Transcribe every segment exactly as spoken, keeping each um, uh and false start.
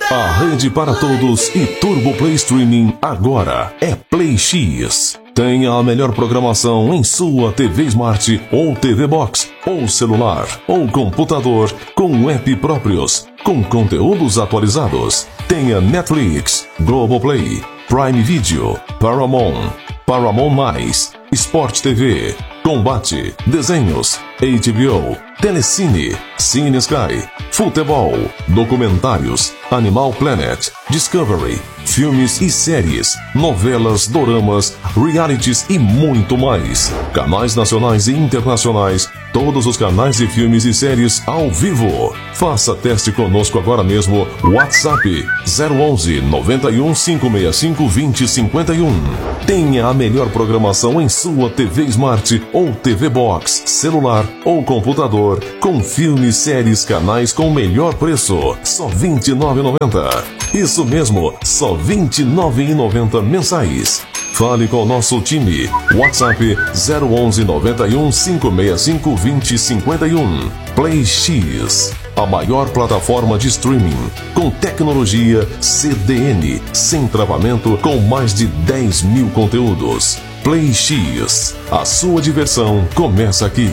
A rede para todos e Turbo Play Streaming agora é Play X. Tenha a melhor programação em sua T V Smart ou T V Box, ou celular, ou computador, com app próprios, com conteúdos atualizados. Tenha Netflix, Globoplay, Prime Video, Paramount, Paramount Mais, Sport T V, Combate, Desenhos, H B O, Telecine, Cine Sky, Futebol, Documentários, Animal Planet, Discovery, filmes e séries, novelas, doramas, realities e muito mais. Canais nacionais e internacionais, todos os canais de filmes e séries ao vivo. Faça teste conosco agora mesmo. WhatsApp zero onze, noventa e um, cinco seis cinco, vinte, cinquenta e um. Tenha a melhor programação em sua T V Smart ou T V Box, celular ou computador, com filmes, séries, canais com o melhor preço, só vinte e nove reais e noventa centavos. Isso mesmo, só vinte e nove reais e noventa centavos mensais. Fale com o nosso time. WhatsApp zero onze, noventa e um, cinco seis cinco, vinte, cinquenta e um. Play X, a maior plataforma de streaming, com tecnologia C D N, sem travamento, com mais de dez mil conteúdos. Play X, a sua diversão começa aqui.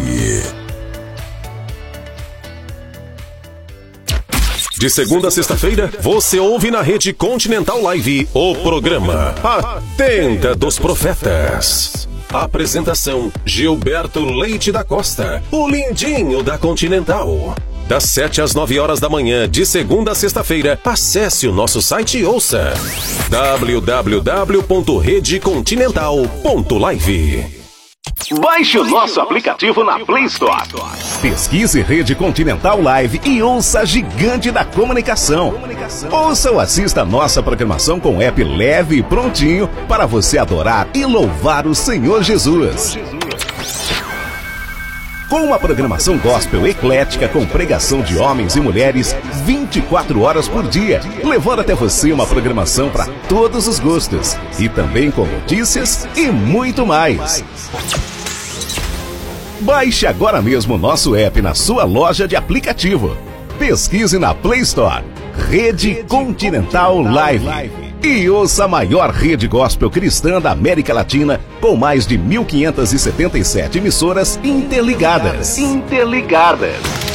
De segunda a sexta-feira, você ouve na Rede Continental Live o programa A Tenda dos Profetas. Apresentação: Gilberto Leite da Costa, o lindinho da Continental. Das sete às nove horas da manhã, de segunda a sexta-feira, acesse o nosso site e ouça w w w ponto rede continental ponto live. Baixe o nosso aplicativo na Play Store. Pesquise Rede Continental Live e ouça a gigante da comunicação. Ouça ou assista a nossa programação com app leve e prontinho para você adorar e louvar o Senhor Jesus. Com uma programação gospel eclética com pregação de homens e mulheres vinte e quatro horas por dia, levando até você uma programação para todos os gostos e também com notícias e muito mais. Baixe agora mesmo o nosso app na sua loja de aplicativo. Pesquise na Play Store Rede Continental Live e ouça a maior rede gospel cristã da América Latina, com mais de mil quinhentas e setenta e sete emissoras interligadas. Interligadas.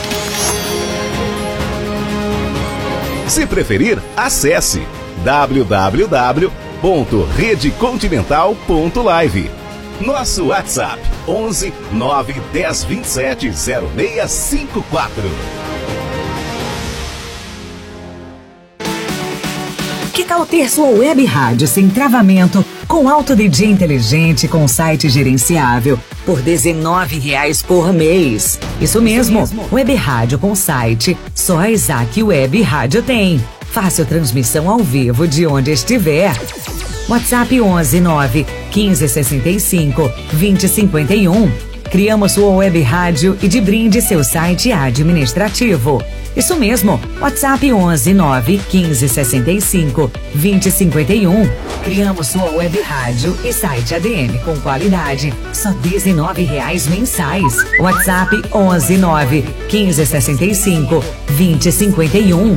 Se preferir, acesse w w w ponto rede continental ponto live. Nosso WhatsApp onze, nove, dez, vinte e sete, zero seis cinco quatro. Que tal ter sua web rádio sem travamento, com alto D J inteligente, com site gerenciável, por dezenove reais por mês? Isso mesmo, web rádio com site, só a Isaac Web Rádio tem. Fácil transmissão ao vivo de onde estiver. WhatsApp onze, nove, quinze, sessenta e cinco, vinte, cinquenta e um. Criamos sua web rádio e de brinde seu site administrativo. Isso mesmo, WhatsApp onze, nove, quinze, sessenta e cinco, vinte, cinquenta e um. Criamos sua web rádio e site A D M com qualidade, só dezenove reais mensais. WhatsApp onze, nove, quinze, sessenta e cinco, vinte, cinquenta e um.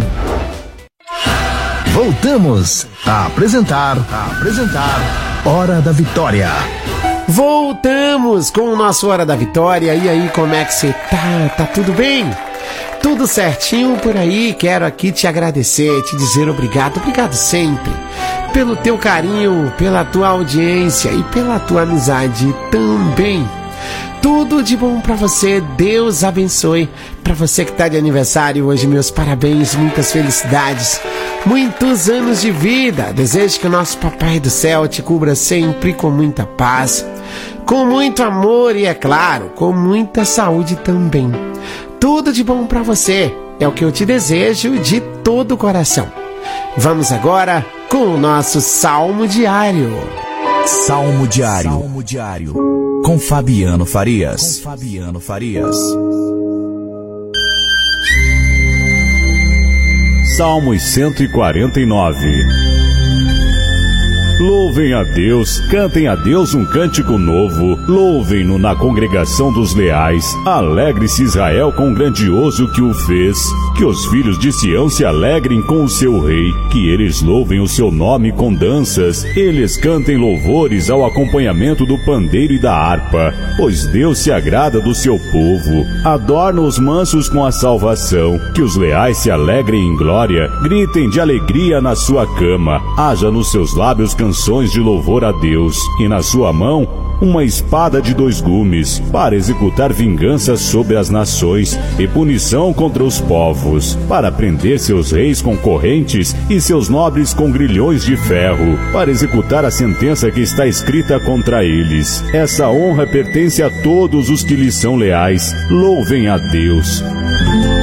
Voltamos a apresentar, a apresentar Hora da Vitória. Voltamos com o nosso Hora da Vitória. E aí, como é que você tá? Tá tudo bem? Tudo certinho por aí? Quero aqui te agradecer, te dizer obrigado, obrigado sempre pelo teu carinho, pela tua audiência e pela tua amizade também. Tudo de bom pra você, Deus abençoe. Pra você que tá de aniversário hoje, meus parabéns, muitas felicidades, muitos anos de vida. Desejo que o nosso Papai do Céu te cubra sempre com muita paz, com muito amor e, é claro, com muita saúde também. Tudo de bom pra você, é o que eu te desejo de todo o coração. Vamos agora com o nosso Salmo Diário. Salmo Diário. Salmo Diário. Com Fabiano Farias. Com Fabiano Farias. Salmos cento e quarenta e nove. Louvem a Deus, cantem a Deus um cântico novo. Louvem-no na congregação dos leais. Alegre-se Israel com o grandioso que o fez. Que os filhos de Sião se alegrem com o seu rei. Que eles louvem o seu nome com danças. Eles cantem louvores ao acompanhamento do pandeiro e da harpa. Pois Deus se agrada do seu povo. Adorna os mansos com a salvação. Que os leais se alegrem em glória. Gritem de alegria na sua cama. Haja nos seus lábios canções de louvor a Deus. E na sua mão uma espada de dois gumes, para executar vingança sobre as nações e punição contra os povos, para prender seus reis com correntes e seus nobres com grilhões de ferro, para executar a sentença que está escrita contra eles. Essa honra pertence a todos os que lhes são leais. Louvem a Deus.